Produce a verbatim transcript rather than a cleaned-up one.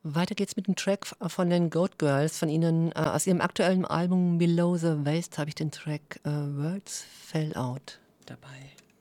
Weiter geht's mit dem Track f von den Goat Girls, von ihnen, äh, aus ihrem aktuellen Album „Below the Waist" habe ich den Track, äh, „Words Fell Out" dabei.